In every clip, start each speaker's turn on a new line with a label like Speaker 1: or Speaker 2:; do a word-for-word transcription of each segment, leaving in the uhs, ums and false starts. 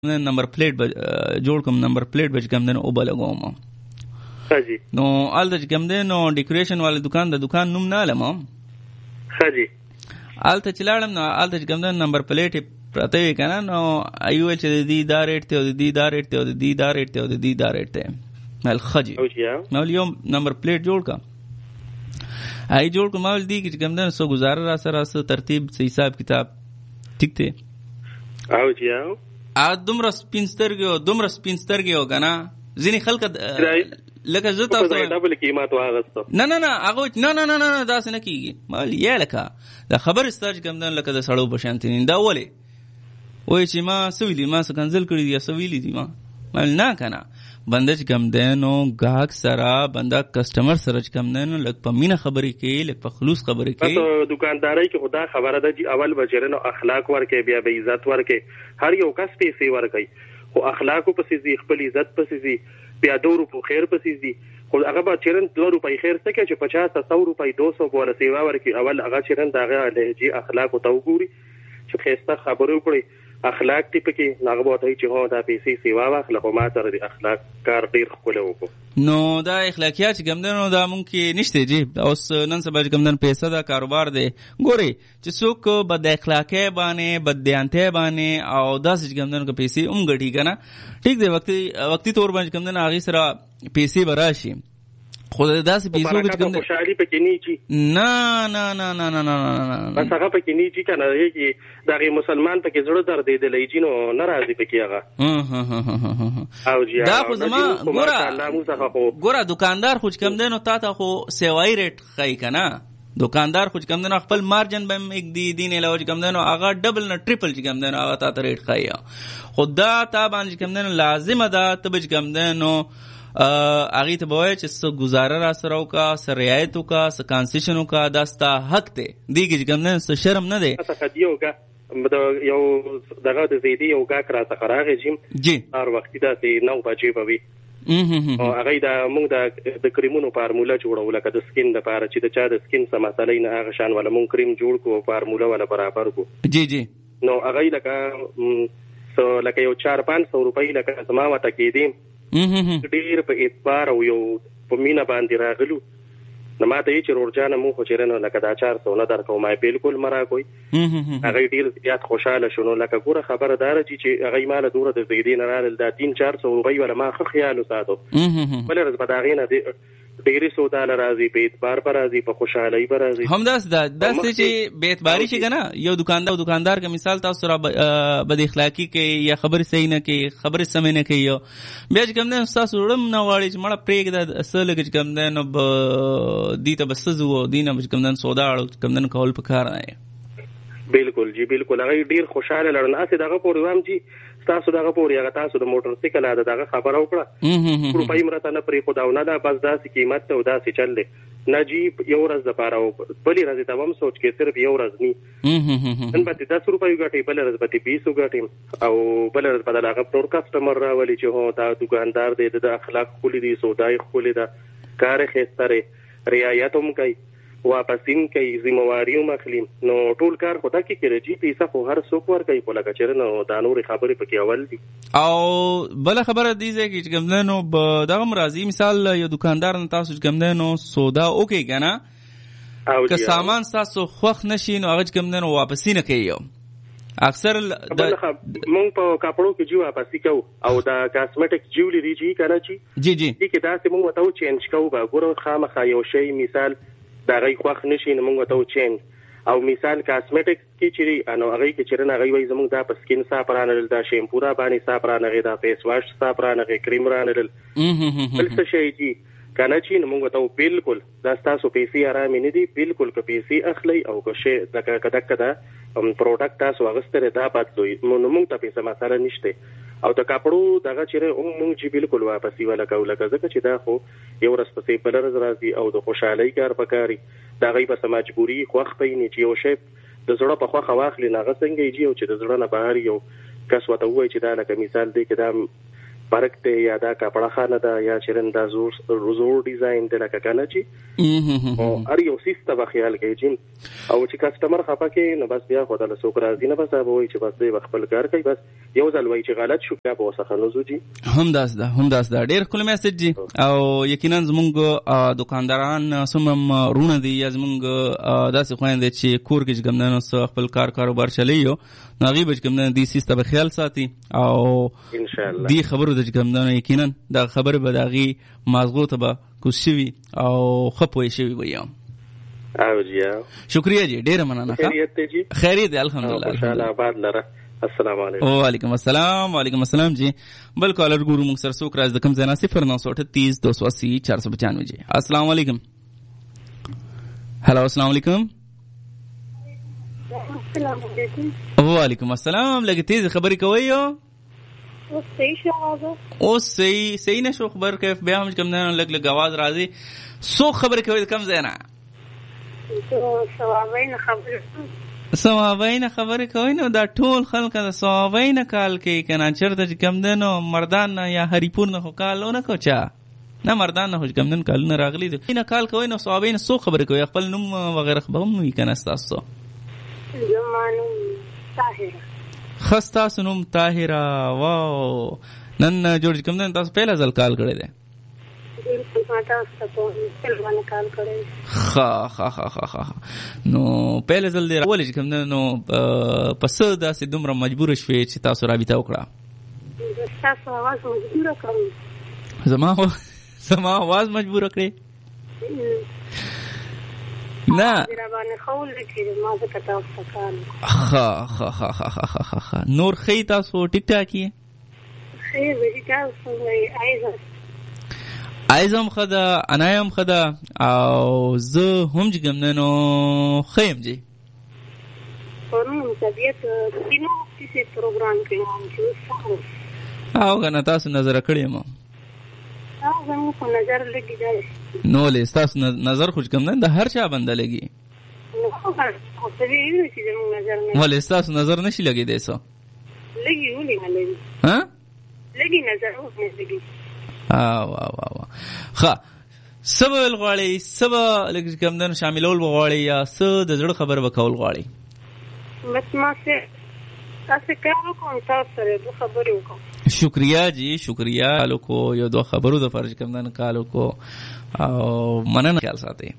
Speaker 1: نمبر پلیټ جوړ کوم نمبر پلیټ به کوم دنه او بلګوم
Speaker 2: خاجي
Speaker 1: نو آل د کوم دنه ډیکوریشن والے دکان د دکان نوم نه لمم
Speaker 2: خاجي
Speaker 1: آل ته چلاړم نو آل ته کوم دنه نمبر پلیټ پرته وی کنه نو ایو چې دی دا ریټ ته دی دا ریټ ته دی دا ریټ ته دی دا ریټ ته مل خاجي نو یوم نمبر پلیټ جوړ کا ای جوړ کومال دی چې کوم دنه سو گزاره را سره سره ترتیب سه حساب کتاب ٹھیک ته
Speaker 2: او جی او
Speaker 1: ا دومره سپینسترګو دومره سپینسترګو کنه ځینی خلک لکه زه تاسو
Speaker 2: ته ډبل قیمت واغستو
Speaker 1: نه نه نه هغه نه نه نه نه دا څنګه کیږي مال یې لکه دا خبر استاج کوم دن لکه د سړو بشانتین دا ولې وای چې ما سویلی ما څنګه کنزل کړی دی سویلی دی ما مال نه کنه بندج کم دینو گاهک سره بندا کسٹمر سره کم دینو لک په مینا خبرې کوي لک په خلوص خبرې کوي
Speaker 2: تاسو دکانداري کې خدا خبره ده چې اول بچرنو اخلاق ورکه بیا به عزت ورکه هر یو کس پیسې ورکي خو اخلاق په سيزي خپل عزت په سيزي بیا دو روپو خیر په سيزي خو هغه بچرن دو روپۍ خیر څه کې چې پچاس سو روپۍ دو سو بوله سیوا ورکي اول هغه چرن دغه لهجي اخلاق او توګوري چې خسته خبرو کړی اخلاق تی پکې هغه وته چې هو دا پیسې سیوا واخله خو ما سره د اخلاق کار ډیر خپل وکړو
Speaker 1: نو دا اخلاقیات چې ګمدنو دا مونږ نشته جی اوس نن سبا چې ګمدن پیسې دا کاروبار دی ګوري چې څوک بد اخلاقه باندې بد دیانته باندې او داس چې ګمدنو کې پیسې اوم غټي کنه ټیک دی وختي وختي تور باندې ګمدن هغه سره پیسې براشي خو داسې پیسو کې کوم
Speaker 2: خوشحالي پکې نه چی
Speaker 1: نه نه نه نه نه نه
Speaker 2: بس هغه پکې نه چی کنه چې دغه مسلمان پکې زړه درد دی د لېجینو ناراضي پکې هغه او جی
Speaker 1: دا خو زما ګوره ګوره دکاندار خو کم دینو تا ته خو سیوای ریټ خای کنه دکاندار خو کم دینو خپل مارجن به یک دی دین علاوه کم دینو هغه ډبل نه ټریپل کم دینو هغه تا ته ریټ خای خدا تا باندې کم دینو لازم ده تبج کم دینو اغه ته وای چې څو گزاره را سره او کا سریایت او کا س کنسیشن او کا داستا حق ته دیږي کوم نه څه شرم نه دی
Speaker 2: څه خدیو کا یو دغه د زیدی یو کا کرا څخه راغی
Speaker 1: جی
Speaker 2: هر وخت دا چې نو بجې بوي او هغه دا موږ د د کریمونو فارموله جوړول لکه د سکین د لپاره چې د چا د سکین سم مسلې نه هغه شان ولا مونږ کریم جوړ کو فارموله ولا برابر کو
Speaker 1: جی جی
Speaker 2: نو هغه لکه سو لکه یو چار پنځه سو روپۍ لکه زما وته کې دي ډیر په اعتبار او یو په مینا باندې راغلو نو ما ته چې ورجانه مو خو چیرنه لکه دا چار سو نه درکو ما بالکل مرا کوي هغه ډیر زیات خوشاله شونه لکه ګوره خبردار چې هغه مال دوره د زیدین رال د تین چار سو روپۍ ولا ما خو خیال وساتو بل رز بداغینه ډیری سودا لرازي په اعتبار پر راځي په خوشحالي پر راځي
Speaker 1: هم داس دا داس چې به اعتباري شي کنه یو دکاندار دکاندار کا مثال تاسو را بد اخلاقی کې یا خبر صحیح نه کې خبر سمې نه کې بیا چې کوم نه تاسو ورم نه واړی چې مړه پریک د اصل کې کوم نه دي ته بس زو دینه چې کوم نه سودا اړو کوم نه کول پکار نه
Speaker 2: بالکل جی بالکل هغه ډیر خوشاله لړنه اسه دغه پروګرام چې تاسو دغه پورې هغه تاسو د موټر سایکل اده دغه خبر او کړه روپۍ مرته نه پرې خداونه دا بس داسې قیمت ته داسې چل دی نجیب یو ورځ د پاره او بلې ورځ ته هم سوچ کې صرف یو ورځ ني نن به دس روپۍ ګټي بل ورځ به بیس ګټي او بل ورځ په دغه پرور کسٹمر راولي چې هو دا دکاندار دی د اخلاق خولي دي سودای خولي دا کار خستره رعایت هم کوي واپسین کوي ذمہواریو مخلیم نو ټول کار خدا کې کړي چې پیسې خو هر څوک ور کوي په لګه چرنه دا نور خبرې پکې اول دي
Speaker 1: او بل خبره دي چې کومنو دغه مرضی مثال یو دکاندار نه تاسو کومنو سودا اوکي کنه او که سامان تاسو خوښ نشي نو هغه کومنو واپسین کوي اکثر
Speaker 2: مونږ په کپړو کې جو واپسی کوو او دا کاسمیټک جوولری جی کنه چی
Speaker 1: جی جی
Speaker 2: کې دا چې مونږ وتاو چینج کوو به ګورو خامخا یو شی مثال دا غي خوښ نشي نو موږ ته چینج او مثال کاسمیټک کې چیرې انو هغه کې چیرې نه غي وای زموږ دا په سکین صاف رانل دا شیمپو را باندې صاف رانل دا فیس واش صاف رانل کریم رانل بل څه شي جی کنه چې موږ ته بالکل دا تاسو پیسې آرام نه دي بالکل که پیسې اخلي او که شی دغه کده کده پروډکټ تاسو واغستره دا بدلوي موږ ته پیسې مساله نشته او د کپړو دغه چیرې موږ چې بالکل واپسی ولا کوله ځکه چې دا خو یو ورځ پسې بل ورځ راځي او د خوشحالي کار پکاري دا غي په مجبوري خوخ پېنی چې یو شی د زړه په خوخه واخلي نه غسنګي جی او چې د زړه نه بهر یو کس وته وای چې دا لکه مثال دی کې دا فرق دی یا دا کپڑا خانه ده یا چرن دا زور زور ډیزاین د لکه کنه چی او ار یو سیسته په خیال کې جن او چې کسٹمر خپه کې نو بس بیا خدای له سوک راځي نه بس به وي چې بس دی خپل کار کوي بس یو ځل وای چې غلط شو بیا به وسخه نوزو جی
Speaker 1: هم داس ده هم داس ده ډیر کول میسج جی او یقینا زمونږ دکانداران سمم رونه دي یا زمونږ داسې خويندې چې کور کې ګمنه نو خپل کار کاروبار چلیو نو غیبج ګمنه دي سیسته په خیال ساتي او
Speaker 2: ان شاء الله
Speaker 1: دی خبرو د ګمنه یقینا دا خبره به داغي مازغو ته به کوشوي او خپوي شوی ويام
Speaker 2: او جی
Speaker 1: شکریہ جی ډیر مننه
Speaker 2: خیریت ته جی
Speaker 1: خیریت الحمدلله
Speaker 2: ان شاء الله آباد لره السلام علیکم
Speaker 1: وعلیکم السلام وعلیکم السلام جی بل کالر ګورو موږ سره سوک راز د کم زنا صفر نو سو اٹھتیس دو سو اسی چار سو پچانوے جی السلام علیکم هلو السلام علیکم
Speaker 3: السلام علیکم
Speaker 1: وعلیکم السلام لګی تیز خبرې کوي یو
Speaker 3: اوس صحیح شو
Speaker 1: اوس صحیح صحیح نشو خبر کیف بیا هم کم نه لګ لګ आवाज راځي سو خبرې کوي کم زنا
Speaker 3: ثوابین خبره
Speaker 1: ثوابین خبره کوي نو دا ټول خلک د ثوابین کال کې کنه چرته کم دنو مردان یا هریپور نه کالونه کوچا نه مردان نه هوج کم دن کالونه راغلي دي نه کال کوي نو ثوابین سو خبره کوي خپل نوم وغیرہ به هم وی کنه تاسو
Speaker 3: زمانو طاهره
Speaker 1: خستا سنوم طاهره واو نن جوړ کم دن تاسو پہلا ځل کال کړی دی خا خا خا خا خا نو پہله ځل دی ولې چې کوم نو پس داسې دومره مجبور شوې چې تاسو رابطه وکړه
Speaker 3: تاسو आवाज مجبور کړم
Speaker 1: زما زما आवाज مجبور کړې نه
Speaker 3: باندې خول کې ما څه تاسو کار
Speaker 1: خا خا خا خا خا خا نور خې تاسو ټیک ټاک یې
Speaker 3: خې وی تاسو یې ایزه
Speaker 1: ایزم خدا انایم خدا او زه هم جګم نو خیم جی
Speaker 3: پرون طبیعت دینو کیسه پروګرام کې چې
Speaker 1: او غنا تاسو نظر کړی ما
Speaker 3: او زمو په نظر لګی دی
Speaker 1: نو له تاسو نظر خوش کم نه د هر چا بنده لګي
Speaker 3: نو خو څه ویل چې زمو نظر نه
Speaker 1: ولې تاسو نظر نشي لګی دی سو
Speaker 3: لګي ولې نه لګي
Speaker 1: ها
Speaker 3: لګي نظر اوس نه لګي
Speaker 1: اه واه واه ښه سبا الغواړي سبا لکه کوم دن شاملول غواړي یا څه د زړه خبر وکول غواړي
Speaker 3: بس ما څه تاسو کارو کوم تاسو سره د خبرو کوم
Speaker 1: شکریہ جی شکریہ کالو کو یو دو خبرو د فرض کوم دن کالو کو او مننه خیال ساتي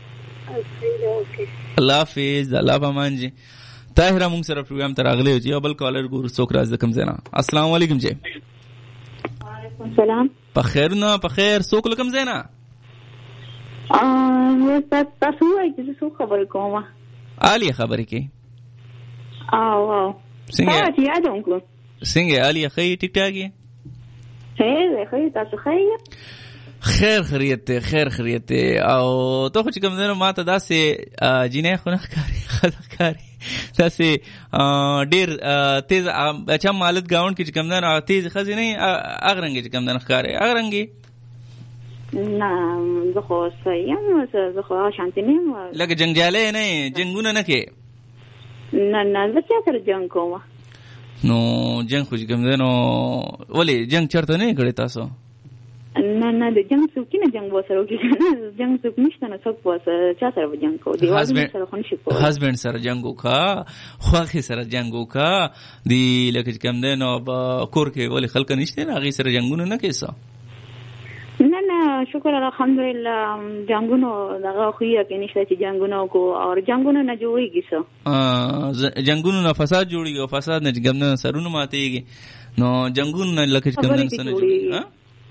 Speaker 1: الله حافظ الله پامان جی طاهره موږ سره پروګرام ته راغلی جی او بل کالر ګور څوک راز د کوم زنا السلام علیکم جی
Speaker 3: سلام
Speaker 1: په خیر نه په خیر څوک لکم زینا
Speaker 3: ا تاسو وایي چې څه خبر کوم
Speaker 1: عالی خبرې کې
Speaker 3: او او څنګه یاد وکړو
Speaker 1: څنګه عالی خې ټیک ټاک یې
Speaker 3: خیر خیر تاسو خیر
Speaker 1: خیر خیریت خیر خیریت او ته خو چې کوم نه ماته داسې جنې خو نه کاری خلک کاری داسې ډیر تیز اچھا مالت گاوند کې چې کوم نه تیز خزینه اغرنګ چې کوم نه ښکاری اغرنګي
Speaker 3: نه زه خو سایم زه خو شانتینم
Speaker 1: لکه جنگجاله نه جنگونه نه کې
Speaker 3: نه نه زه سره جنگ کوم
Speaker 1: نو جنگ خو چې کوم نه ولې جنگ چرته نه کړی تاسو
Speaker 3: نه نه د جنگ څوک نه جنگ وسره وکړي جنگ څوک نشته نه څوک وسره چا سره جنگ کو دی
Speaker 1: سره خون شي کو هازبند سره جنگ وکا خواخي سره جنگ وکا دی لکه کوم نه نو کور کې ولې خلک نشته نه غي سره جنگونه نه کیسه
Speaker 3: نه نه شکر الحمدلله جنگونو دغه خو یې کې نشته چې جنگونو کو او جنگونو نه جوړیږي څه
Speaker 1: جنگونو نه فساد جوړیږي او فساد نه کوم نه سرونه ماتيږي نو جنگونو نه لکه کوم نه سره جوړیږي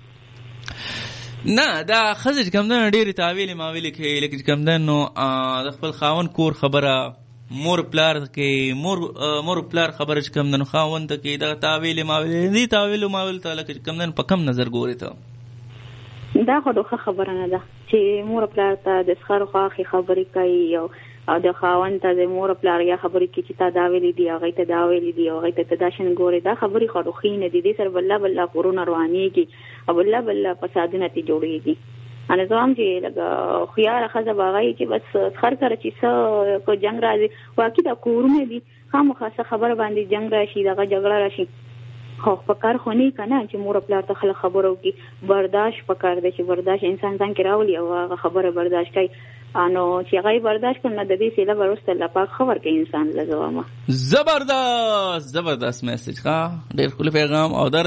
Speaker 1: نه دا خزج کوم نه ډېری تعویل ماویل کې لکه کوم نه نو د خپل خاون کور خبره مور پلار کې مور مور پلار خبره کوم نه خاون ته کې دا تعویل ماویل دي تعویل ماویل ته لکه کوم نه په کم نظر ګوري ته
Speaker 3: دا خو دوه خبره نه ده چې مور پلار ته د ښکار خواخي خبرې کوي او او د خاون ته د مور پلار یا خبرې کې چې تا دا ویلي دي هغه ته دا ویلي دي هغه ته تداشن ګوري دا خبرې خو خو نه دي د سر بل بل قرون روانيږي او بل بل فسادونه تی جوړيږي انا زوم چې لګ خيار خزه باغی چې بس خر کر چې سو کو جنگ راځي واکې دا کورونه دي خامخا خبر باندې جنگ راشي دا جګړه راشي خو پکار خو نه کنه چې مور خپل ته خلک خبرو کې برداشت پکار دی چې برداشت انسان ځان کې راولي او هغه خبره برداشت کوي انو چې هغه برداشت کنه د دې سیله ورسته الله پاک خبر کوي انسان لزوامه.
Speaker 1: زبردست زبردست میسج ښا ډېر خپل پیغام او